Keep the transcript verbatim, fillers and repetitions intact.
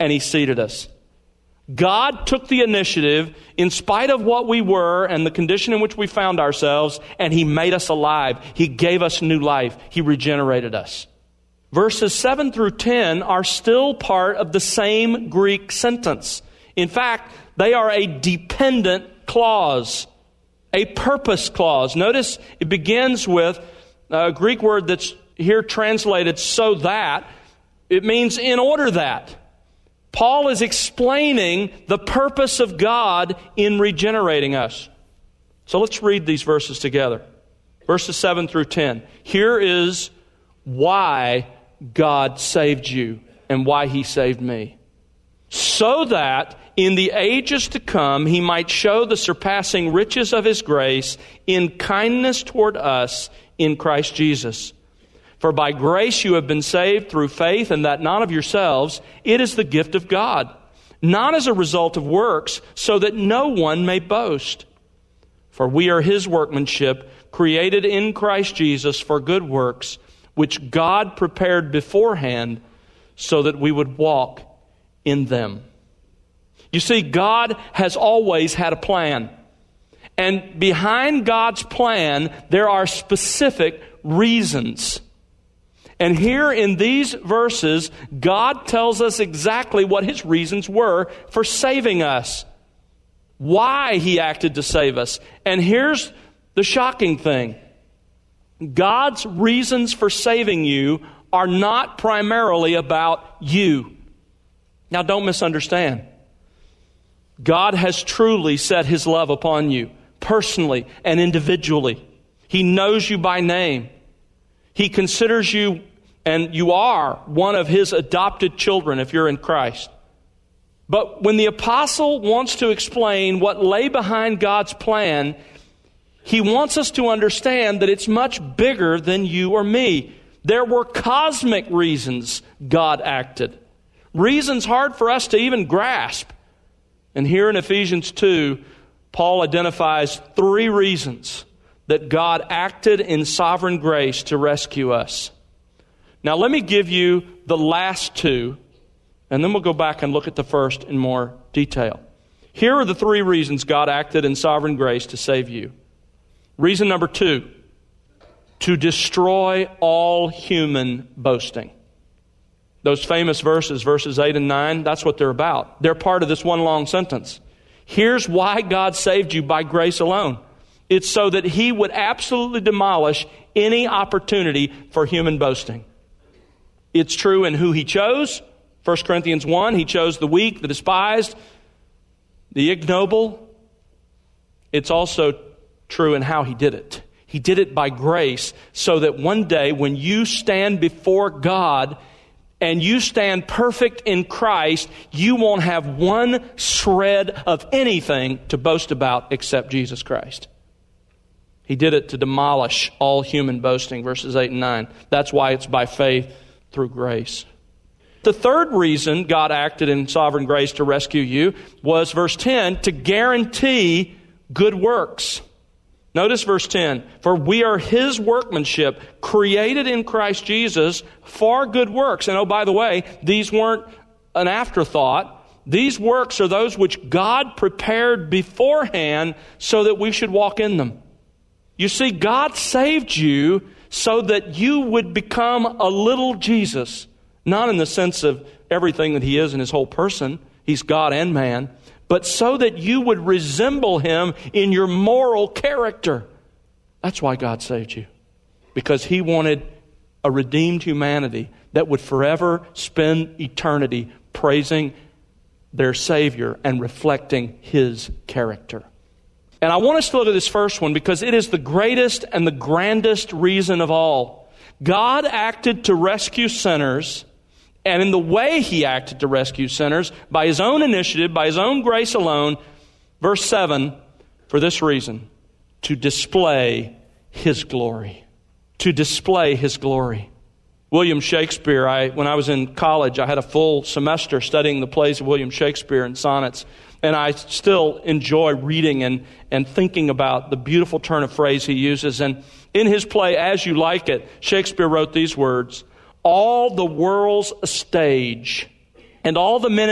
and He seated us. God took the initiative in spite of what we were and the condition in which we found ourselves, and He made us alive. He gave us new life. He regenerated us. Verses seven through ten are still part of the same Greek sentence. In fact, they are a dependent clause, a purpose clause. Notice it begins with a Greek word that's here translated so that. It means in order that. Paul is explaining the purpose of God in regenerating us. So let's read these verses together. Verses seven through ten. Here is why God saved you and why He saved me. So that in the ages to come He might show the surpassing riches of His grace in kindness toward us in Christ Jesus. For by grace you have been saved through faith, and that not of yourselves. It is the gift of God, not as a result of works, so that no one may boast. For we are His workmanship, created in Christ Jesus for good works, which God prepared beforehand so that we would walk in them. You see, God has always had a plan. And behind God's plan, there are specific reasons. And here in these verses, God tells us exactly what His reasons were for saving us. Why He acted to save us. And here's the shocking thing. God's reasons for saving you are not primarily about you. Now, don't misunderstand. God has truly set His love upon you, personally and individually. He knows you by name. He considers you, and you are, one of His adopted children if you're in Christ. But when the apostle wants to explain what lay behind God's plan, he wants us to understand that it's much bigger than you or me. There were cosmic reasons God acted. Reasons hard for us to even grasp. And here in Ephesians two, Paul identifies three reasons that God acted in sovereign grace to rescue us. Now let me give you the last two, and then we'll go back and look at the first in more detail. Here are the three reasons God acted in sovereign grace to save you. Reason number two, to destroy all human boasting. Those famous verses, verses eight and nine, that's what they're about. They're part of this one long sentence. Here's why God saved you by grace alone. It's so that He would absolutely demolish any opportunity for human boasting. It's true in who He chose. First Corinthians one, He chose the weak, the despised, the ignoble. It's also true in how He did it. He did it by grace so that one day when you stand before God and you stand perfect in Christ, you won't have one shred of anything to boast about except Jesus Christ. He did it to demolish all human boasting, verses eight and nine. That's why it's by faith through grace. The third reason God acted in sovereign grace to rescue you was, verse ten, to guarantee good works. Notice verse ten. For we are His workmanship, created in Christ Jesus for good works. And oh, by the way, these weren't an afterthought. These works are those which God prepared beforehand so that we should walk in them. You see, God saved you so that you would become a little Jesus. Not in the sense of everything that He is in His whole person. He's God and man. But so that you would resemble Him in your moral character. That's why God saved you. Because He wanted a redeemed humanity that would forever spend eternity praising their Savior and reflecting His character. And I want us to look at this first one because it is the greatest and the grandest reason of all. God acted to rescue sinners, and in the way He acted to rescue sinners, by His own initiative, by His own grace alone, verse seven, for this reason, to display His glory. To display His glory. William Shakespeare, I, when I was in college, I had a full semester studying the plays of William Shakespeare and sonnets. And I still enjoy reading and, and thinking about the beautiful turn of phrase he uses. And in his play, As You Like It, Shakespeare wrote these words, all the world's a stage, and all the men